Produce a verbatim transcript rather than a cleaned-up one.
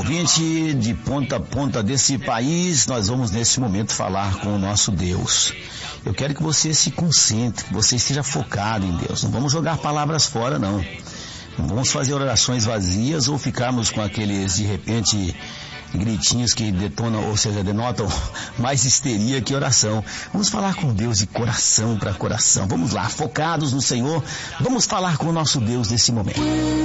ouvinte de ponta a ponta desse país, nós vamos nesse momento falar com o nosso Deus. Eu quero que você se concentre, que você esteja focado em Deus. Não vamos jogar palavras fora, não. Não vamos fazer orações vazias ou ficarmos com aqueles, de repente, gritinhos que detonam, ou seja, denotam mais histeria que oração. Vamos falar com Deus de coração para coração. Vamos lá, focados no Senhor. Vamos falar com o nosso Deus nesse momento.